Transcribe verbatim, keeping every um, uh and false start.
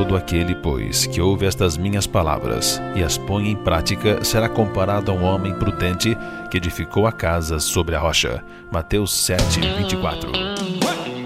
todo aquele, pois, que ouve estas minhas palavras e as põe em prática, será comparado a um homem prudente que edificou a casa sobre a rocha. Mateus sete, vinte e quatro.